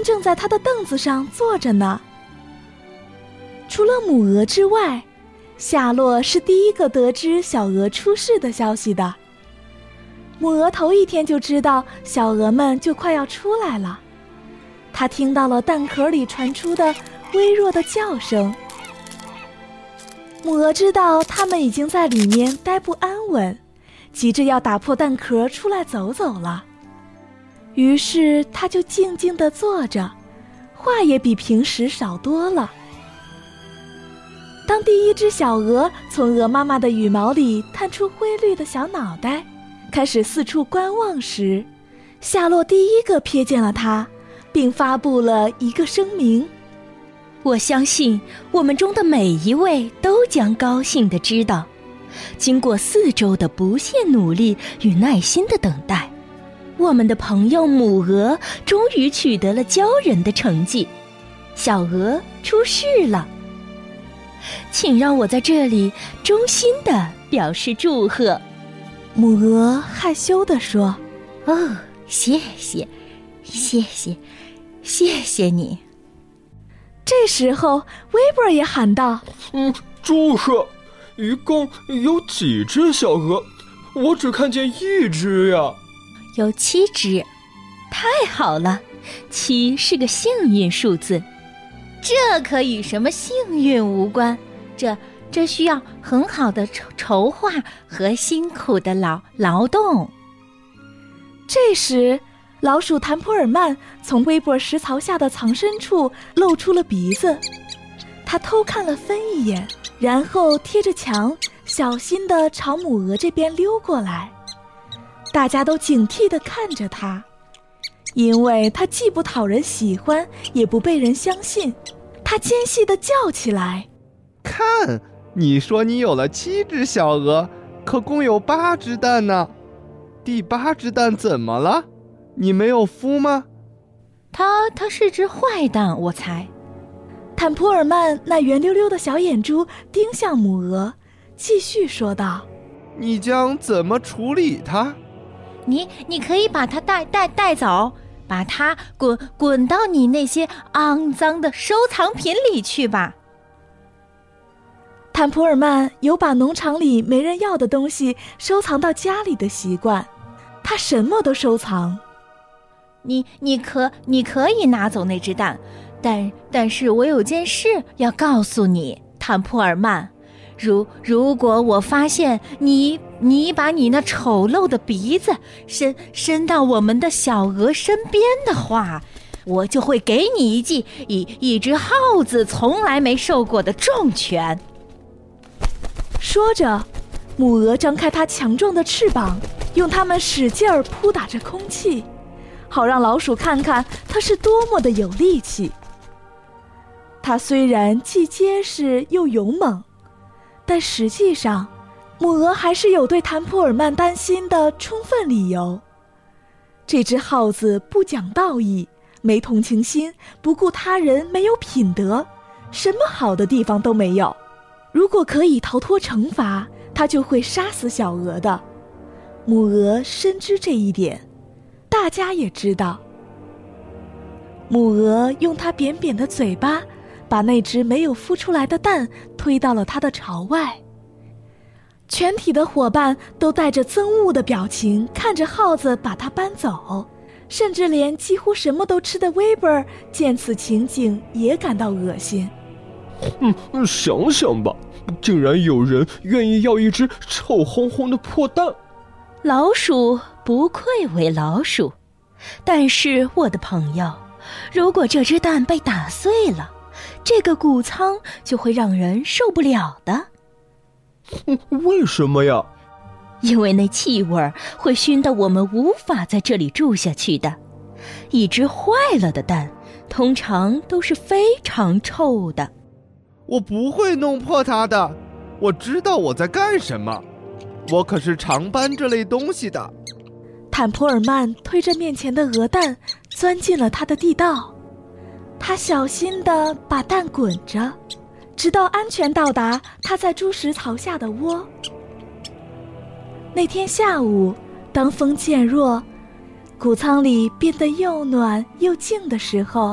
正在他的凳子上坐着呢。除了母鹅之外，夏洛是第一个得知小鹅出世的消息的。母鹅头一天就知道小鹅们就快要出来了，它听到了蛋壳里传出的微弱的叫声。母鹅知道它们已经在里面待不安稳，急着要打破蛋壳出来走走了。于是它就静静地坐着，话也比平时少多了。当第一只小鹅从鹅妈妈的羽毛里探出灰绿的小脑袋，开始四处观望时，夏洛第一个瞥见了它，并发布了一个声明： 我相信我们中的每一位都将高兴地知道，经过4周的不懈努力与耐心的等待，我们的朋友母鹅终于取得了骄人的成绩，小鹅出世了。请让我在这里衷心地表示祝贺。 母鹅害羞地说： 哦，谢谢你。 这时候威伯也喊道： 祝贺！一共有几只小鹅？我只看见1只呀。 有7只。太好了，7是个幸运数字。这可与什么幸运无关，这需要很好的筹划和辛苦的劳动。 这时老鼠坦普尔曼从威伯石槽下的藏身处露出了鼻子，他偷看了芬一眼，然后贴着墙小心地朝母鹅这边溜过来。大家都警惕地看着他，因为他既不讨人喜欢，也不被人相信。他尖细地叫起来： 看，你说你有了7只小鹅，可共有8只蛋呢。第8只蛋怎么了？你没有孵吗？ 它是只坏蛋，我猜。 坦普尔曼那圆溜溜的小眼珠盯向母鹅，继续说道： 你将怎么处理它？ 你可以把它带走，把它滚到你那些肮脏的收藏品里去吧。 坦普尔曼有把农场里没人要的东西收藏到家里的习惯，他什么都收藏。 你可以拿走那只蛋，但是我有件事要告诉你，坦普尔曼。如果我发现你把你那丑陋的鼻子伸到我们的小鹅身边的话，我就会给你一记一只耗子从来没受过的重拳。 说着，母鹅张开它强壮的翅膀，用它们使劲儿扑打着空气，好让老鼠看看它是多么的有力气。它虽然既结实又勇猛，但实际上母鹅还是有对坦普尔曼担心的充分理由。这只耗子不讲道义，没同情心，不顾他人，没有品德，什么好的地方都没有。如果可以逃脱惩罚，它就会杀死小鹅的。母鹅深知这一点，大家也知道。母鹅用它扁扁的嘴巴把那只没有孵出来的蛋推到了它的巢外。全体的伙伴都带着憎恶的表情看着耗子把它搬走，甚至连几乎什么都吃的威伯见此情景也感到恶心。 想想吧，竟然有人愿意要一只臭烘烘的破蛋。 老鼠不愧为老鼠，但是我的朋友，如果这只蛋被打碎了，这个谷仓就会让人受不了的。 为什么呀？ 因为那气味会熏得我们无法在这里住下去的。一只坏了的蛋通常都是非常臭的。 我不会弄破它的，我知道我在干什么，我可是常搬这类东西的。 坦普尔曼推着面前的鹅蛋钻进了他的地道，他小心地把蛋滚着，直到安全到达他在猪食槽下的窝。那天下午，当风渐弱，谷仓里变得又暖又静的时候，